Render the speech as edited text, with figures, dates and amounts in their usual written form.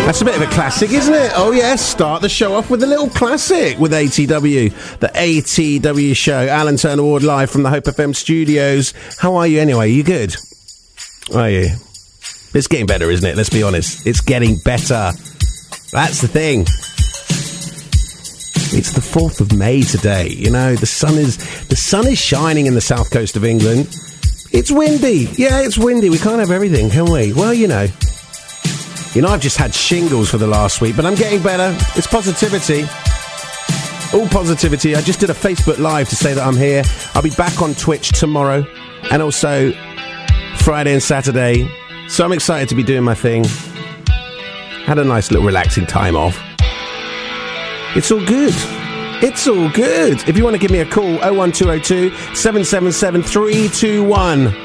That's a bit of a classic, isn't it? Oh, yes. Start the show off with a little classic with ATW. The ATW show. Alan Turner Ward live from the Hope FM studios. How are you anyway? Are you good? Are you? It's getting better, isn't it? Let's be honest. It's getting better. That's the thing. It's the 4th of May today. You know, the sun is shining in the south coast of England. It's windy. Yeah, it's windy. We can't have everything, can we? Well, you know, I've just had shingles for the last week, but I'm getting better. It's positivity. All positivity. I just did a Facebook Live to say that I'm here. I'll be back on Twitch tomorrow and also Friday and Saturday. So I'm excited to be doing my thing. Had a nice little relaxing time off. It's all good. It's all good. If you want to give me a call, 01202 777 321.